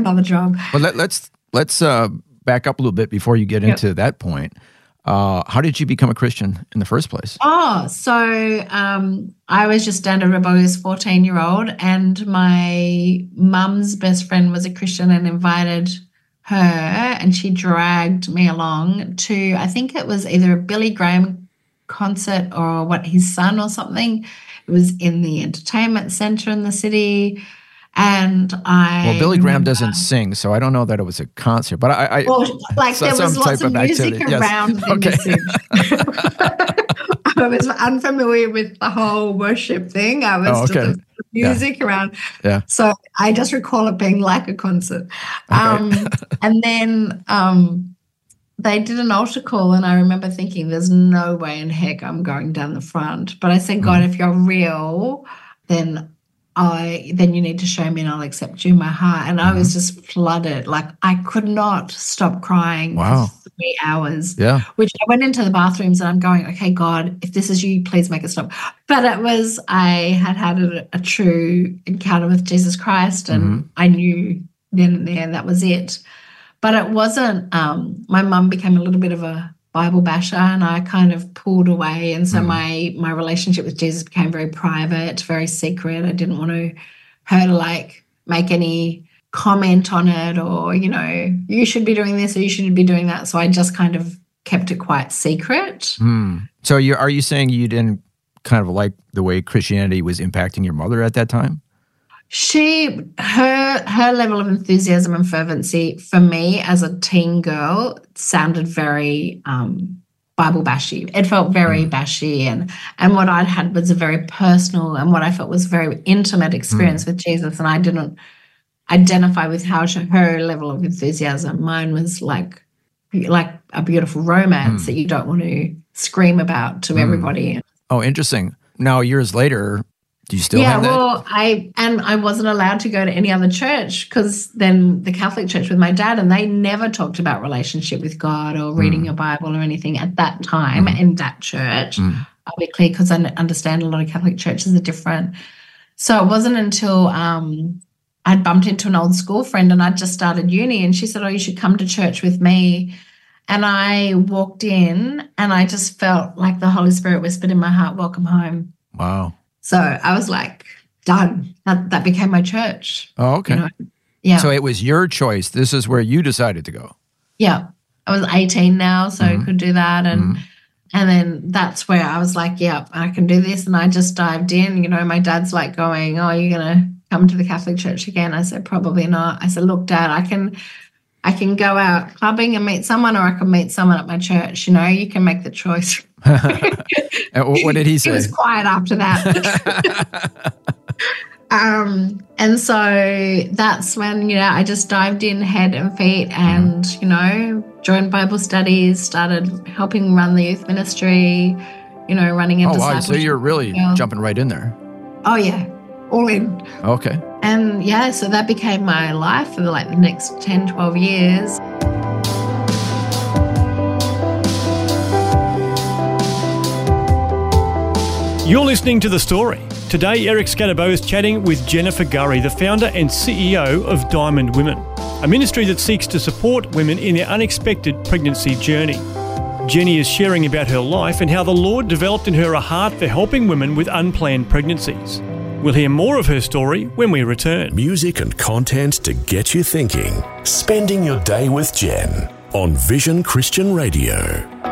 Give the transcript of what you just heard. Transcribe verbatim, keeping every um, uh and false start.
another job. Well, let, let's let's uh, back up a little bit before you get Yep. into that point. Uh, how did you become a Christian in the first place? Oh, so um, I was just a rebellious fourteen-year-old, and my mum's best friend was a Christian and invited her, and she dragged me along to, I think it was either a Billy Graham concert or what, his son or something. It was in the entertainment centre in the city. And I Well, Billy Graham remember, doesn't sing, so I don't know that it was a concert. But I, I well, like so there was some lots type of of music activity. Yes. around in Okay. the city. I was unfamiliar with the whole worship thing. I was Oh, okay. just music Yeah. around. Yeah. So I just recall it being like a concert. Okay. Um, and then um, they did an altar call, and I remember thinking, there's no way in heck I'm going down the front. But I said, God, if you're real, then I then you need to show me and I'll accept you in my heart. And I was just flooded. Like I could not stop crying Wow. for three hours. Yeah. Which I went into the bathrooms and I'm going, okay, God, if this is you, please make it stop. But it was, I had had a, a true encounter with Jesus Christ, and Mhm. I knew then and there that was it. But it wasn't, um, my mum became a little bit of a Bible basher, and I kind of pulled away. And so Mm. my my relationship with Jesus became very private, very secret. I didn't want to her to like make any comment on it, or, you know, you should be doing this or you should be doing that. So I just kind of kept it quite secret. Hmm. So you are you saying you didn't kind of like the way Christianity was impacting your mother at that time? She, her, her level of enthusiasm and fervency for me as a teen girl sounded very um, Bible bashy. It felt very Mm. bashy, and and what I'd had was a very personal and what I felt was a very intimate experience with Jesus, and I didn't identify with how she, her level of enthusiasm. Mine was like like a beautiful romance Mm. that you don't want to scream about to Mm. everybody. Oh, interesting. Now, years later, do you still yeah, have that? well, I and I wasn't allowed to go to any other church, because then the Catholic Church with my dad, and they never talked about relationship with God or reading Mm. your Bible or anything at that time Mhm. in that church. Mm. I'll be clear, because I understand a lot of Catholic churches are different. So it wasn't until um, I'd bumped into an old school friend, and I'd just started uni, and she said, oh, you should come to church with me. And I walked in, and I just felt like the Holy Spirit whispered in my heart, welcome home. Wow. So I was like, done. That, that became my church. Oh, okay. You know? Yeah. So it was your choice. This is where you decided to go. yeah. I was eighteen now, so Mhm. I could do that. And Mhm. and then that's where I was like, yeah, I can do this. And I just dived in. You know, my dad's like going, oh, you're going to come to the Catholic Church again? I said, probably not. I said, look, Dad, I can I can go out clubbing and meet someone, or I can meet someone at my church. You know, you can make the choice. And what what did he He say? was quiet after that. um, and so that's when, you know, I just dived in head and feet and, you know, joined Bible studies, started helping run the youth ministry, you know, running a Oh, wow. So discipleship. you're really Yeah. jumping right in there. Oh, yeah, all in. Okay. And yeah, so that became my life for like the next ten, twelve years. You're listening to The Story. Today, Eric Scatterbo is chatting with Jennifer Gurry, the founder and C E O of Diamond Women, a ministry that seeks to support women in their unexpected pregnancy journey. Jenny is sharing about her life and how the Lord developed in her a heart for helping women with unplanned pregnancies. We'll hear more of her story when we return. Music and content to get you thinking. Spending your day with Jen on Vision Christian Radio.